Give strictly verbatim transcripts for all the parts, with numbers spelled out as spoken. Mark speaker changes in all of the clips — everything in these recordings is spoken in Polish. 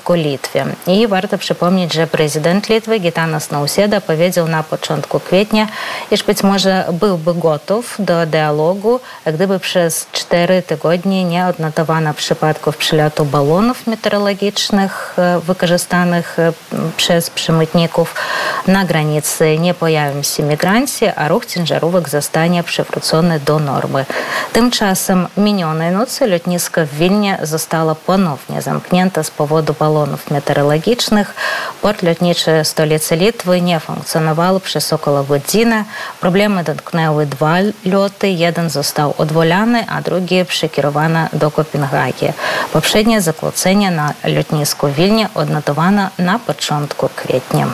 Speaker 1: przeciwko Litwie. I warto przypomnieć, że prezydent Litwy Gitanas Nausėda powiedział na początku kwietnia, iż być może byłby gotów do dialogu, gdyby przez cztery tygodnie nie odnotowano przypadków przylotu balonów meteorologicznych wykorzystanych przez przemytników. Na granicy nie pojawią się migranci, a ruch ciężarówek zostanie przywrócony do normy. Tymczasem minionej nocy lotnisko w Wilnie zostało ponownie zamknięte z powodu balonów meteorologicznych. Port lotniczy stolicy Litwy nie funkcjonował przez około godziny. Problemy dotknęły dwa loty. Jeden został odwołany, a drugi przekierowany do Kopenhagi. Poprzednie zakłócenie na lotnisku w Wilnie odnotowano na początku kwietnia.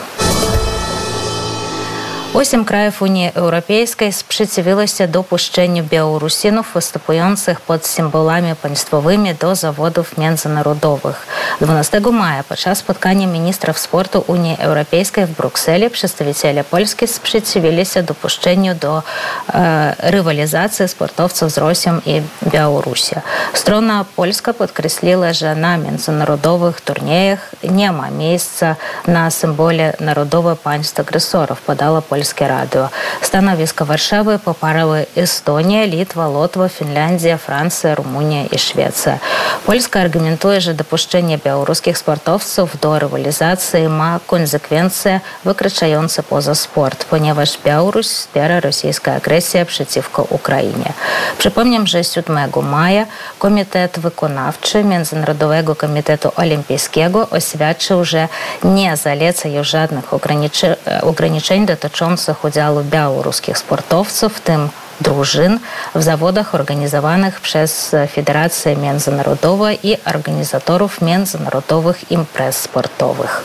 Speaker 1: Osiem krajów Unii Europejskiej sprzeciwiło się dopuszczeniu Białorusinów występujących pod symbolami państwowymi do zawodów międzynarodowych. dwunastego maja podczas spotkania ministrów sportu Unii Europejskiej w Brukseli przedstawiciele Polski sprzeciwili się dopuszczeniu do e, rywalizacji sportowców z Rosją i Białorusią. Strona polska podkreśliła, że na międzynarodowych turniejach nie ma miejsca na symbole narodowe państw agresorów, podała Polska. Polskie Radio. Stanowisko Warszawy poparły Estonia, Litwa, Łotwa, Finlandia, Francja, Rumunia i Szwecja. Polska argumentuje, że dopuszczenie białoruskich sportowców do rywalizacji ma konsekwencje wykraczające poza sport, ponieważ Białoruś wspiera rosyjską agresję przeciwko Ukrainie. Przypomnę, że siódmego maja Komitet Wykonawczy Międzynarodowego Komitetu Olimpijskiego oświadczył, że nie zaleca już żadnych ograniczy- ograniczeń dotyczących udziału białoruskich sportowców, w tym drużyn, w zawodach organizowanych przez Federacje Międzynarodowe i organizatorów międzynarodowych imprez sportowych.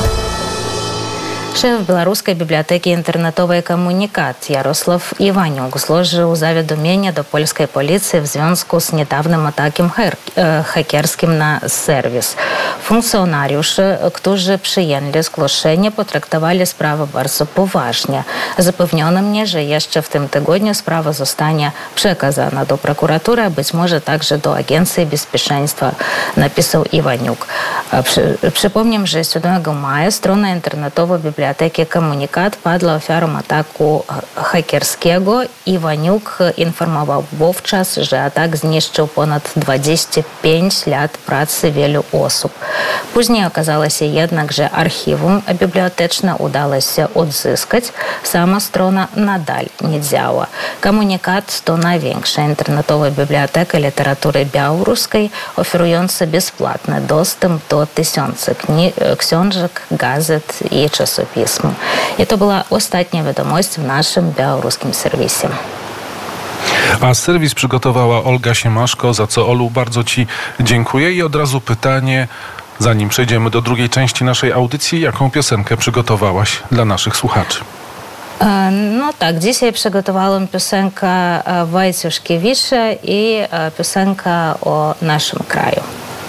Speaker 1: Szef Białoruskiej Biblioteki Internetowej Komunikat Jarosław Iwaniuk złożył zawiadomienie do polskiej policji w związku z niedawnym atakiem hakerskim na serwis. Funkcjonariusze, którzy przyjęli zgłoszenie, potraktowali sprawę bardzo poważnie. Zapewniono mnie, że jeszcze w tym tygodniu sprawa zostanie przekazana do prokuratury, a być może także do Agencji Bezpieczeństwa, napisał Iwaniuk. Przy, przypomnę, że siódmego maja strona internetowa Biblioteki Biblioteki Komunikat padła ofiarą ataku hakerskiego. Iwaniuk informował wówczas, że atak zniszczył ponad dwadzieścia pięć lat pracy wielu osób. Później okazało się jednak, że archiwum biblioteczne udało się odzyskać. Sama strona nadal nie działa. Komunikat to największa internetowa biblioteka literatury białoruskiej, oferująca bezpłatny dostęp do tysięcy książek, gazet i czasopism. I to była ostatnia wiadomość w naszym białoruskim serwisie.
Speaker 2: A serwis przygotowała Olga Siemaszko, za co, Olu, bardzo Ci dziękuję. I od razu pytanie, zanim przejdziemy do drugiej części naszej audycji, jaką piosenkę przygotowałaś dla naszych słuchaczy?
Speaker 1: No tak, dzisiaj przygotowałam piosenkę Wojciech Kiwisze i piosenkę o naszym kraju.